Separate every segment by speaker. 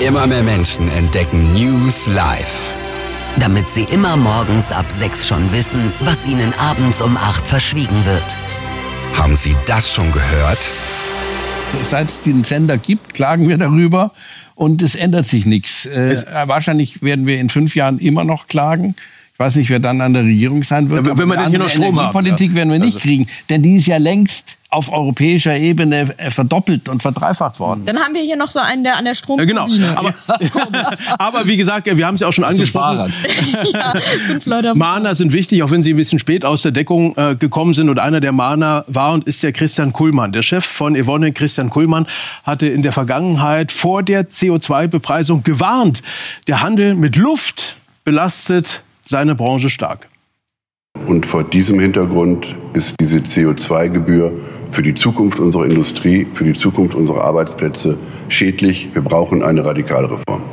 Speaker 1: Immer mehr Menschen entdecken News live.
Speaker 2: Damit sie immer morgens ab 6 schon wissen, was ihnen abends um 8 verschwiegen wird.
Speaker 1: Haben Sie das schon gehört?
Speaker 3: Seit es den Sender gibt, klagen wir darüber und es ändert sich nichts. Wahrscheinlich werden wir in 5 Jahren immer noch klagen. Ich weiß nicht, wer dann an der Regierung sein wird.
Speaker 4: Ja, wenn wir denn hier noch Strom haben.
Speaker 3: Politik werden wir nicht kriegen, denn die ist ja längst auf europäischer Ebene verdoppelt und verdreifacht worden.
Speaker 5: Dann haben wir hier noch so einen, der an der Stromturbine.
Speaker 4: Ja, genau. Aber wie gesagt, wir haben es ja auch schon angesprochen.
Speaker 5: Ja, 5 Leute.
Speaker 4: Mahner sind wichtig, auch wenn sie ein bisschen spät aus der Deckung gekommen sind. Und einer der Mahner war und ist der Christian Kullmann. Der Chef von Evonik, Christian Kullmann, hatte in der Vergangenheit vor der CO2-Bepreisung gewarnt. Der Handel mit Luft belastet seine Branche stark.
Speaker 6: Und vor diesem Hintergrund ist diese CO2-Gebühr für die Zukunft unserer Industrie, für die Zukunft unserer Arbeitsplätze schädlich. Wir brauchen eine radikale Reform.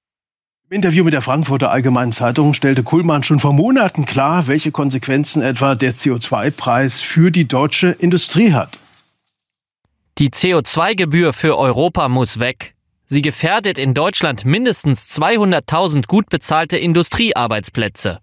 Speaker 4: Im Interview mit der Frankfurter Allgemeinen Zeitung stellte Kullmann schon vor Monaten klar, welche Konsequenzen etwa der CO2-Preis für die deutsche Industrie hat.
Speaker 7: Die CO2-Gebühr für Europa muss weg. Sie gefährdet in Deutschland mindestens 200.000 gut bezahlte Industriearbeitsplätze.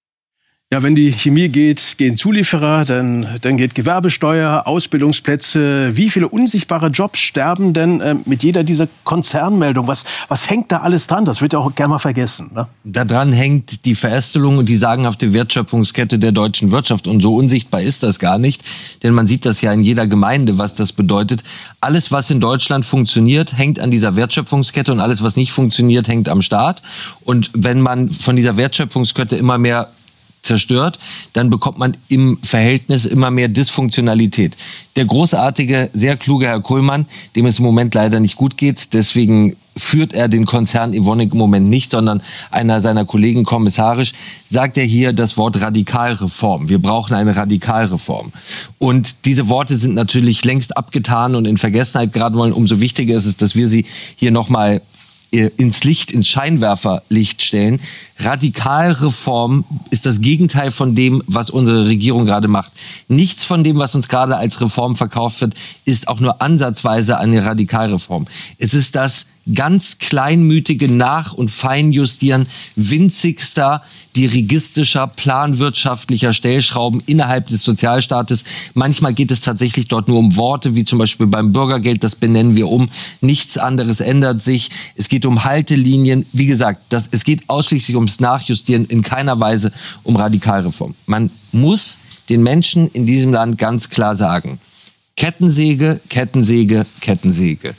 Speaker 4: Ja, wenn die Chemie geht, gehen Zulieferer, dann geht Gewerbesteuer, Ausbildungsplätze. Wie viele unsichtbare Jobs sterben denn mit jeder dieser Konzernmeldung? Was hängt da alles dran? Das wird ja auch gerne mal vergessen. Ne?
Speaker 8: Daran hängt die Verästelung und die sagenhafte Wertschöpfungskette der deutschen Wirtschaft. Und so unsichtbar ist das gar nicht, denn man sieht das ja in jeder Gemeinde, was das bedeutet. Alles, was in Deutschland funktioniert, hängt an dieser Wertschöpfungskette und alles, was nicht funktioniert, hängt am Staat. Und wenn man von dieser Wertschöpfungskette immer mehr zerstört, dann bekommt man im Verhältnis immer mehr Dysfunktionalität. Der großartige, sehr kluge Herr Kullmann, dem es im Moment leider nicht gut geht, deswegen führt er den Konzern Evonik im Moment nicht, sondern einer seiner Kollegen kommissarisch, sagt er hier das Wort Radikalreform. Wir brauchen eine Radikalreform. Und diese Worte sind natürlich längst abgetan und in Vergessenheit geraten wollen. Umso wichtiger ist es, dass wir sie hier nochmal ins Licht, ins Scheinwerferlicht stellen. Radikalreform ist das Gegenteil von dem, was unsere Regierung gerade macht. Nichts von dem, was uns gerade als Reform verkauft wird, ist auch nur ansatzweise eine Radikalreform. Es ist das ganz kleinmütige Nach- und Feinjustieren winzigster, dirigistischer, planwirtschaftlicher Stellschrauben innerhalb des Sozialstaates. Manchmal geht es tatsächlich dort nur um Worte, wie zum Beispiel beim Bürgergeld, das benennen wir um. Nichts anderes ändert sich. Es geht um Haltelinien. Wie gesagt, es geht ausschließlich ums Nachjustieren, in keiner Weise um Radikalreform. Man muss den Menschen in diesem Land ganz klar sagen: Kettensäge, Kettensäge, Kettensäge.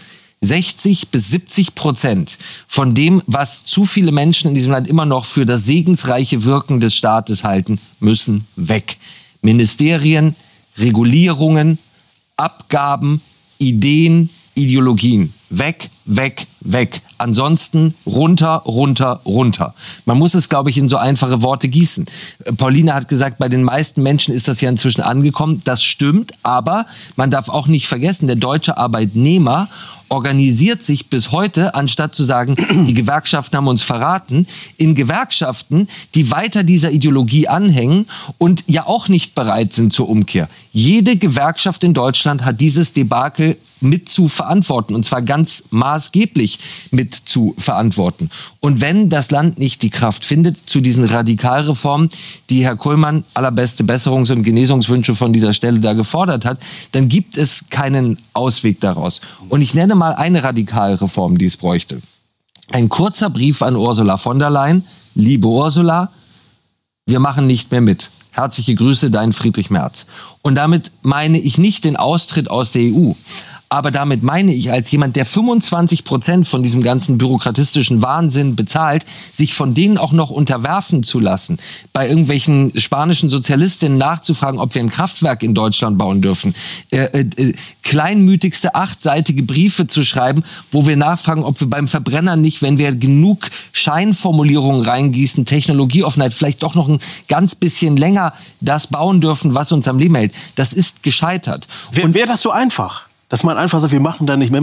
Speaker 8: 60-70% von dem, was zu viele Menschen in diesem Land immer noch für das segensreiche Wirken des Staates halten, müssen weg. Ministerien, Regulierungen, Abgaben, Ideen, Ideologien. Weg, weg, weg. Ansonsten runter, runter, runter. Man muss es, glaube ich, in so einfache Worte gießen. Pauline hat gesagt, bei den meisten Menschen ist das ja inzwischen angekommen. Das stimmt, aber man darf auch nicht vergessen, der deutsche Arbeitnehmer organisiert sich bis heute, anstatt zu sagen, die Gewerkschaften haben uns verraten, in Gewerkschaften, die weiter dieser Ideologie anhängen und ja auch nicht bereit sind zur Umkehr. Jede Gewerkschaft in Deutschland hat dieses Debakel mit zu verantworten, und zwar ganz maßgeblich mit zu verantworten. Und wenn das Land nicht die Kraft findet zu diesen Radikalreformen, die Herr Kullmann, allerbeste Besserungs- und Genesungswünsche von dieser Stelle da gefordert hat, dann gibt es keinen Ausweg daraus. Und ich nenne mal eine Radikalreform, die es bräuchte. Ein kurzer Brief an Ursula von der Leyen: Liebe Ursula, wir machen nicht mehr mit. Herzliche Grüße, dein Friedrich Merz. Und damit meine ich nicht den Austritt aus der EU. Aber damit meine ich, als jemand, der 25% von diesem ganzen bürokratistischen Wahnsinn bezahlt, sich von denen auch noch unterwerfen zu lassen, bei irgendwelchen spanischen Sozialistinnen nachzufragen, ob wir ein Kraftwerk in Deutschland bauen dürfen, kleinmütigste 8-seitige Briefe zu schreiben, wo wir nachfragen, ob wir beim Verbrenner nicht, wenn wir genug Scheinformulierungen reingießen, Technologieoffenheit, vielleicht doch noch ein ganz bisschen länger das bauen dürfen, was uns am Leben hält. Das ist gescheitert.
Speaker 4: Wäre das so einfach? Dass man einfach sagt, wir machen da nicht mehr mit?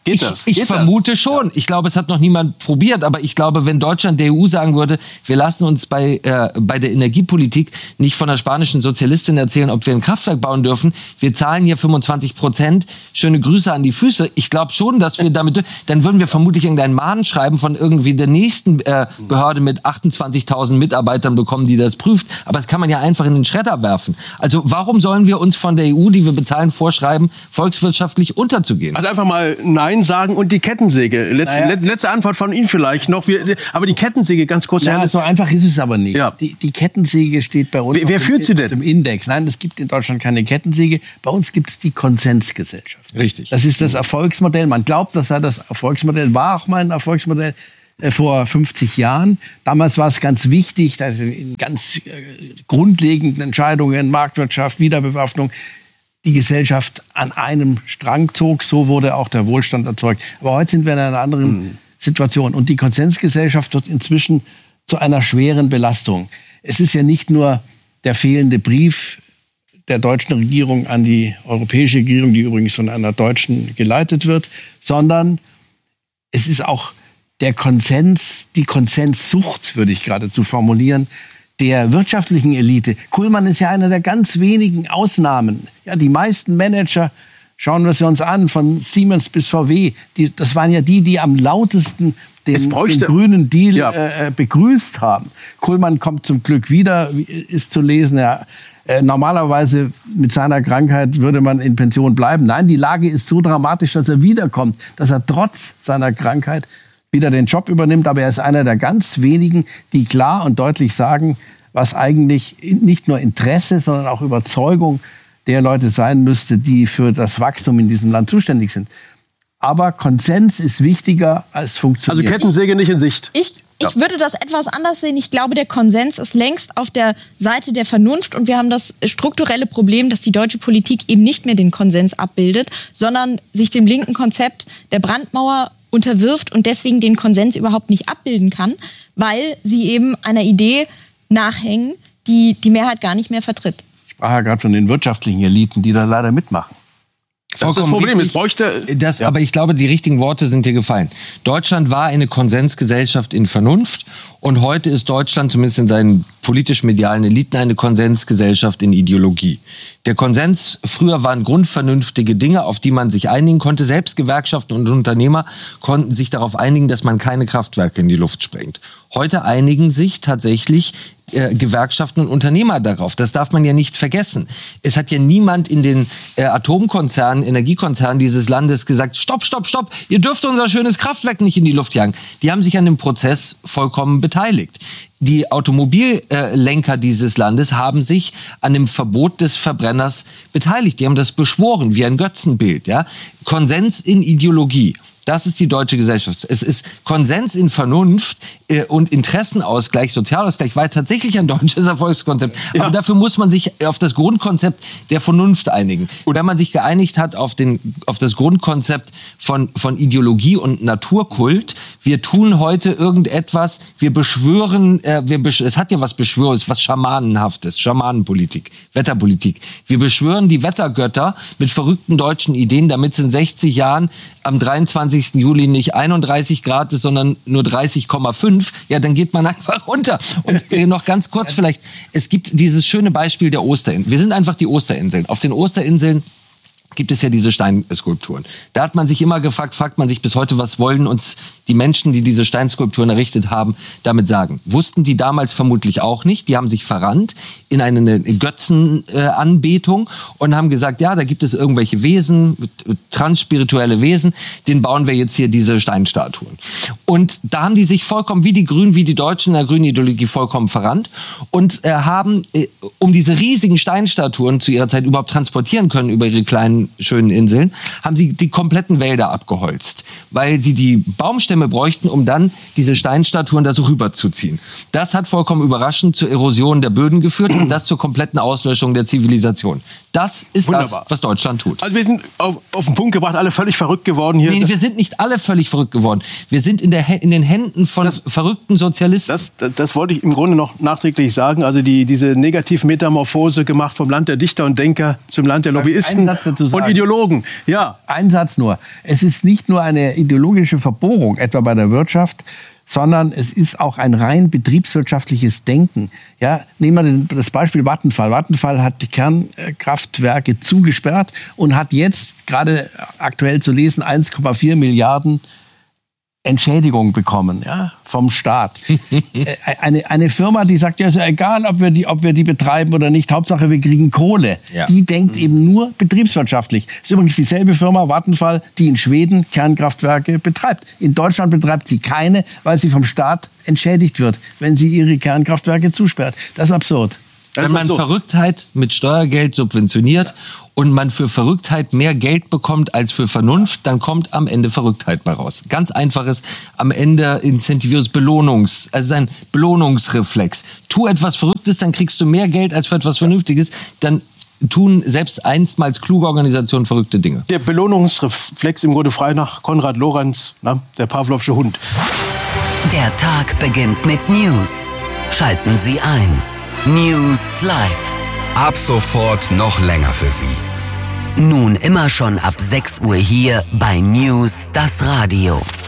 Speaker 8: Ich vermute schon. Ich glaube, es hat noch niemand probiert. Aber ich glaube, wenn Deutschland der EU sagen würde, wir lassen uns bei der Energiepolitik nicht von der spanischen Sozialistin erzählen, ob wir ein Kraftwerk bauen dürfen. Wir zahlen hier 25%. Schöne Grüße an die Füße. Ich glaube schon, dass wir damit, dann würden wir vermutlich irgendein Mahnen schreiben von irgendwie der nächsten Behörde mit 28.000 Mitarbeitern bekommen, die das prüft. Aber das kann man ja einfach in den Schredder werfen. Also warum sollen wir uns von der EU, die wir bezahlen, vorschreiben, volkswirtschaftlich unterzugehen?
Speaker 4: Also einfach mal Nein sagen und die Kettensäge. Letzte Antwort von Ihnen vielleicht noch. Aber die Kettensäge, ganz kurz.
Speaker 3: Ja, so einfach ist es aber nicht.
Speaker 4: Ja.
Speaker 3: Die Kettensäge steht bei uns
Speaker 4: Wer führt sie denn?
Speaker 3: Im Index. Nein, es gibt in Deutschland keine Kettensäge. Bei uns gibt es die Konsensgesellschaft.
Speaker 8: Richtig.
Speaker 3: Das ist das Erfolgsmodell. Man glaubt, das sei das Erfolgsmodell. War auch mal ein Erfolgsmodell vor 50 Jahren. Damals war es ganz wichtig, dass in ganz grundlegenden Entscheidungen, Marktwirtschaft, Wiederbewaffnung, die Gesellschaft an einem Strang zog. So wurde auch der Wohlstand erzeugt. Aber heute sind wir in einer anderen Situation. Und die Konsensgesellschaft wird inzwischen zu einer schweren Belastung. Es ist ja nicht nur der fehlende Brief der deutschen Regierung an die europäische Regierung, die übrigens von einer Deutschen geleitet wird, sondern es ist auch der Konsens, die Konsenssucht, würde ich geradezu formulieren, der wirtschaftlichen Elite. Kullmann ist ja einer der ganz wenigen Ausnahmen. Ja, die meisten Manager, schauen wir sie uns an, von Siemens bis VW, das waren ja die am lautesten den grünen Deal begrüßt haben. Kullmann kommt zum Glück wieder, ist zu lesen, normalerweise mit seiner Krankheit würde man in Pension bleiben. Nein, die Lage ist so dramatisch, dass er wiederkommt, dass er trotz seiner Krankheit wieder den Job übernimmt. Aber er ist einer der ganz wenigen, die klar und deutlich sagen, was eigentlich nicht nur Interesse, sondern auch Überzeugung der Leute sein müsste, die für das Wachstum in diesem Land zuständig sind. Aber Konsens ist wichtiger als Funktionieren.
Speaker 4: Also Kettensäge nicht in Sicht.
Speaker 5: Ich würde das etwas anders sehen. Ich glaube, der Konsens ist längst auf der Seite der Vernunft und wir haben das strukturelle Problem, dass die deutsche Politik eben nicht mehr den Konsens abbildet, sondern sich dem linken Konzept der Brandmauer unterwirft und deswegen den Konsens überhaupt nicht abbilden kann, weil sie eben einer Idee nachhängen, die die Mehrheit gar nicht mehr vertritt.
Speaker 3: Ich sprach ja gerade von den wirtschaftlichen Eliten, die da leider mitmachen.
Speaker 4: Das ist das Problem. Es bräuchte
Speaker 8: aber ich glaube, die richtigen Worte sind dir gefallen. Deutschland war eine Konsensgesellschaft in Vernunft und heute ist Deutschland, zumindest in seinen politisch-medialen Eliten, eine Konsensgesellschaft in Ideologie. Der Konsens früher waren grundvernünftige Dinge, auf die man sich einigen konnte. Selbst Gewerkschaften und Unternehmer konnten sich darauf einigen, dass man keine Kraftwerke in die Luft sprengt. Heute einigen sich tatsächlich Gewerkschaften und Unternehmer darauf. Das darf man ja nicht vergessen. Es hat ja niemand in den Atomkonzernen, Energiekonzernen dieses Landes gesagt, stopp, ihr dürft unser schönes Kraftwerk nicht in die Luft jagen. Die haben sich an dem Prozess vollkommen beteiligt. Die Automobillenker dieses Landes haben sich an dem Verbot des Verbrenners beteiligt. Die haben das beschworen, wie ein Götzenbild. Ja? Konsens in Ideologie. Das ist die deutsche Gesellschaft. Es ist Konsens in Vernunft und Interessenausgleich, Sozialausgleich war tatsächlich ein deutsches Erfolgskonzept. Ja. Aber dafür muss man sich auf das Grundkonzept der Vernunft einigen. Und wenn man sich geeinigt hat auf das Grundkonzept von Ideologie und Naturkult, wir tun heute irgendetwas, wir beschwören, es hat ja was Beschwörendes, was Schamanenhaftes, Schamanenpolitik, Wetterpolitik. Wir beschwören die Wettergötter mit verrückten deutschen Ideen, damit es in 60 Jahren am 23. Juli nicht 31 Grad ist, sondern nur 30,5, ja, dann geht man einfach runter. Und noch ganz kurz vielleicht, es gibt dieses schöne Beispiel der Osterinseln. Wir sind einfach die Osterinseln. Auf den Osterinseln gibt es ja diese Steinskulpturen. Da hat man sich immer fragt man sich bis heute, was wollen uns die Menschen, die diese Steinskulpturen errichtet haben, damit sagen? Wussten die damals vermutlich auch nicht. Die haben sich verrannt in eine Götzenanbetung und haben gesagt, ja, da gibt es irgendwelche Wesen, transspirituelle Wesen, denen bauen wir jetzt hier diese Steinstatuen. Und da haben die sich vollkommen, wie die Grünen, wie die Deutschen in der grünen Ideologie vollkommen verrannt und haben, um diese riesigen Steinstatuen zu ihrer Zeit überhaupt transportieren können über ihre kleinen, schönen Inseln, haben sie die kompletten Wälder abgeholzt, weil sie die Baumstämme bräuchten, um dann diese Steinstatuen da so rüberzuziehen. Das hat vollkommen überraschend zur Erosion der Böden geführt und das zur kompletten Auslöschung der Zivilisation. Das ist wunderbar, das, was Deutschland tut.
Speaker 4: Also wir sind auf den Punkt gebracht, alle völlig verrückt geworden hier.
Speaker 8: Nee, wir sind nicht alle völlig verrückt geworden. Wir sind in den Händen von verrückten Sozialisten.
Speaker 4: Das wollte ich im Grunde noch nachträglich sagen. Also diese Negativmetamorphose gemacht vom Land der Dichter und Denker zum Land der Lobbyisten.
Speaker 3: Einen Satz dazu sagen.
Speaker 4: Und Ideologen, ja.
Speaker 3: Ein Satz nur. Es ist nicht nur eine ideologische Verbohrung, etwa bei der Wirtschaft, sondern es ist auch ein rein betriebswirtschaftliches Denken. Ja, nehmen wir das Beispiel Vattenfall. Vattenfall hat die Kernkraftwerke zugesperrt und hat jetzt, gerade aktuell zu lesen, 1,4 Milliarden Entschädigung bekommen, ja, vom Staat. Eine Firma, die sagt, ja, ist ja egal, ob wir die betreiben oder nicht, Hauptsache wir kriegen Kohle. Ja. Die denkt eben nur betriebswirtschaftlich. Das ist übrigens dieselbe Firma, Vattenfall, die in Schweden Kernkraftwerke betreibt. In Deutschland betreibt sie keine, weil sie vom Staat entschädigt wird, wenn sie ihre Kernkraftwerke zusperrt. Das ist absurd.
Speaker 8: Wenn man Verrücktheit mit Steuergeld subventioniert und man für Verrücktheit mehr Geld bekommt als für Vernunft, dann kommt am Ende Verrücktheit bei raus. Ganz einfaches, am Ende Incentivierungs also ein Belohnungsreflex. Tu etwas Verrücktes, dann kriegst du mehr Geld als für etwas Vernünftiges, dann tun selbst einstmals kluge Organisationen verrückte Dinge.
Speaker 4: Der Belohnungsreflex im Grunde frei nach Konrad Lorenz, der Pawlowsche Hund.
Speaker 2: Der Tag beginnt mit News. Schalten Sie ein. News Live.
Speaker 1: Ab sofort noch länger für Sie.
Speaker 2: Nun immer schon ab 6 Uhr hier bei News, das Radio.